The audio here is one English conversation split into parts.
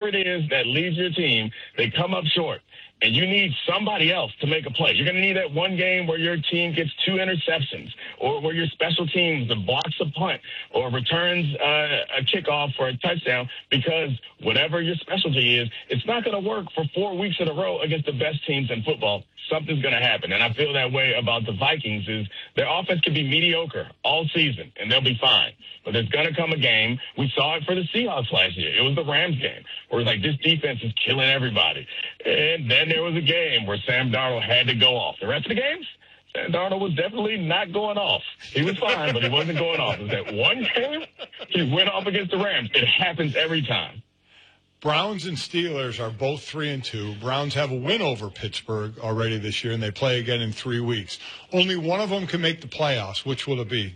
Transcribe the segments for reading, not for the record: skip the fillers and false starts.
it is that leads your team, they come up short. And you need somebody else to make a play. You're going to need that one game where your team gets 2 interceptions, or where your special teams blocks a punt or returns a kickoff for a touchdown, because whatever your specialty is, it's not going to work for 4 weeks in a row against the best teams in football. Something's going to happen. And I feel that way about the Vikings is their offense can be mediocre all season, and they'll be fine. But there's going to come a game. We saw it for the Seahawks last year. It was the Rams game where it was like, this defense is killing everybody. And then there was a game where Sam Darnold had to go off. The rest of the games, Sam Darnold was definitely not going off. He was fine, but he wasn't going off. It was that one game he went off against the Rams. It happens every time. Browns and Steelers are both 3-2. Browns have a win over Pittsburgh already this year, and they play again in 3 weeks. Only one of them can make the playoffs. Which will it be?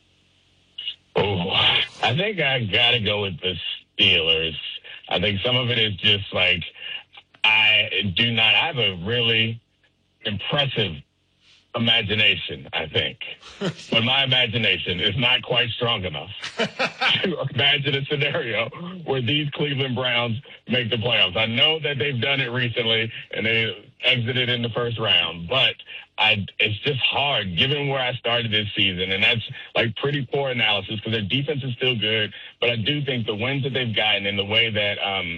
Oh, I think I got to go with the Steelers. I think some of it is just like I have a really impressive imagination, I think. But my imagination is not quite strong enough to imagine a scenario where these Cleveland Browns make the playoffs. I know that they've done it recently, and they exited in the first round, but it's just hard given where I started this season, and that's like pretty poor analysis because their defense is still good, but I do think the wins that they've gotten and the way that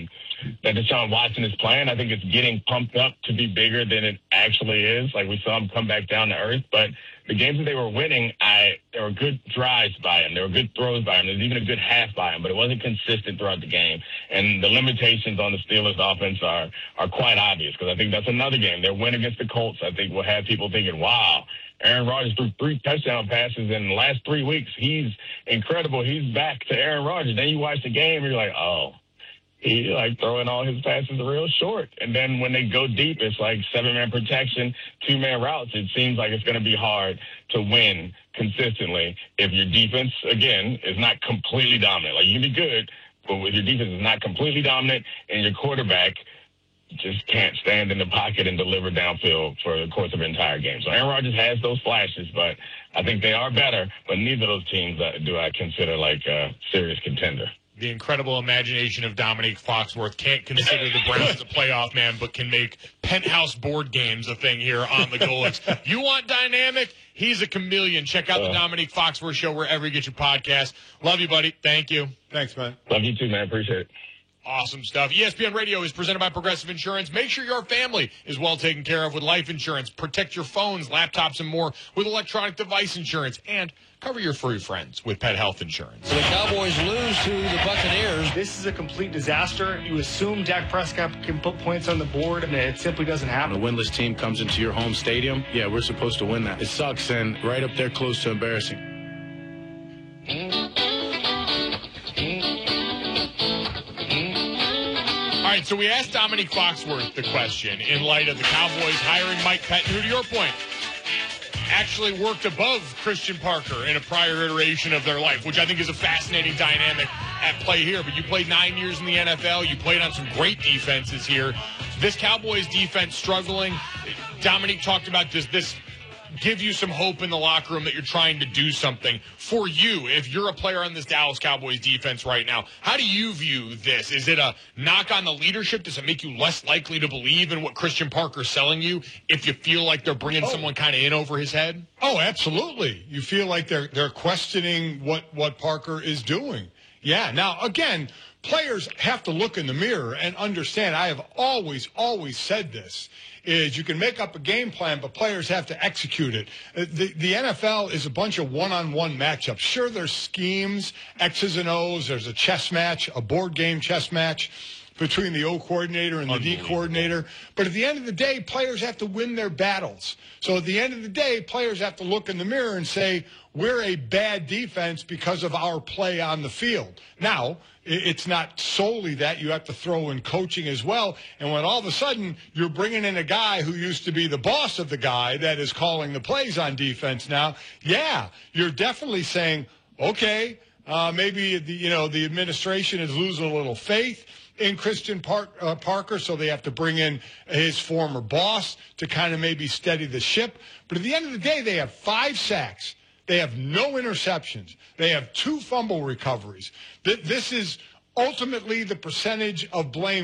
Deshaun Watson is playing, I think it's getting pumped up to be bigger than it actually is. Like we saw him come back down to earth, but the games that they were winning, there were good drives by him. There were good throws by him. There was even a good half by him, but it wasn't consistent throughout the game. And the limitations on the Steelers' offense are quite obvious because I think that's another game. Their win against the Colts, I think, will have people thinking, wow, Aaron Rodgers threw 3 touchdown passes in the last 3 weeks. He's incredible. He's back to Aaron Rodgers. Then you watch the game, and you're like, oh, he's like throwing all his passes real short. And then when they go deep, it's like 7-man protection, 2-man routes. It seems like it's going to be hard to win consistently if your defense, again, is not completely dominant. Like, you can be good, but if your defense is not completely dominant and your quarterback just can't stand in the pocket and deliver downfield for the course of an entire game. So Aaron Rodgers has those flashes, but I think they are better. But neither of those teams do I consider like a serious contender. The incredible imagination of Dominique Foxworth can't consider the Browns a playoff man, but can make penthouse board games a thing here on the Golics. You want dynamic? He's a chameleon. Check out the Dominique Foxworth Show wherever you get your podcast. Love you, buddy. Thank you. Thanks, man. Love you too, man. Appreciate it. Awesome stuff. ESPN Radio is presented by Progressive Insurance. Make sure your family is well taken care of with life insurance. Protect your phones, laptops, and more with electronic device insurance. And cover your furry friends with pet health insurance. The Cowboys lose to the Buccaneers. This is a complete disaster. You assume Dak Prescott can put points on the board, and it simply doesn't happen. When a winless team comes into your home stadium, yeah, we're supposed to win that. It sucks, and right up there close to embarrassing. All right, so we asked Dominique Foxworth the question in light of the Cowboys hiring Mike Pettine, who, to your point, actually worked above Christian Parker in a prior iteration of their life, which I think is a fascinating dynamic at play here. But you played 9 years in the NFL. You played on some great defenses here. This Cowboys defense struggling. Dominique talked about this give you some hope in the locker room that you're trying to do something. For you, if you're a player on this Dallas Cowboys defense right now, how do you view this? Is it a knock on the leadership? Does it make you less likely to believe in what Christian Parker's selling you if you feel like they're bringing someone kind of in over his head? Oh, absolutely. You feel like they're questioning what Parker is doing. Yeah. Now, again, players have to look in the mirror and understand. I have always said this. Is you can make up a game plan, but players have to execute it. The NFL is a bunch of one-on-one matchups. Sure, there's schemes, X's and O's. There's a chess match, a board game chess match between the O coordinator and the D coordinator. But at the end of the day, players have to win their battles. So at the end of the day, players have to look in the mirror and say, we're a bad defense because of our play on the field. Now, it's not solely that. You have to throw in coaching as well. And when all of a sudden you're bringing in a guy who used to be the boss of the guy that is calling the plays on defense now, yeah, you're definitely saying, okay, maybe the administration is losing a little faith in Christian Parker, so they have to bring in his former boss to kind of maybe steady the ship. But at the end of the day, they have 5 sacks. They have no interceptions. They have 2 fumble recoveries. This is ultimately the percentage of blame